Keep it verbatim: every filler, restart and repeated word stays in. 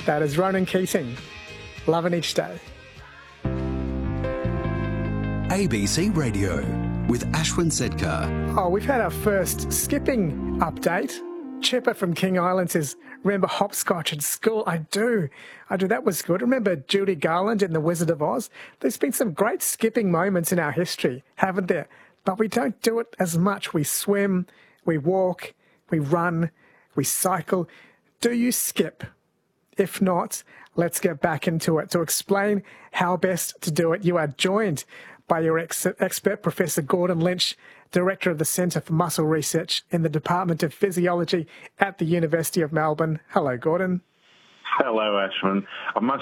That is Ronan Keating. Loving each day. A B C Radio with Ashwin Sedkar. Oh, we've had our first skipping update. Chipper from King Island says, remember hopscotch at school? I do. I do. That was good. Remember Judy Garland in The Wizard of Oz? There's been some great skipping moments in our history, haven't there? But we don't do it as much. We swim, we walk, we run, we cycle. Do you skip? If not, let's get back into it. To explain how best to do it, you are joined by your ex- expert, Professor Gordon Lynch, Director of the Centre for Muscle Research in the Department of Physiology at the University of Melbourne. Hello, Gordon. Hello, Ashwin. I must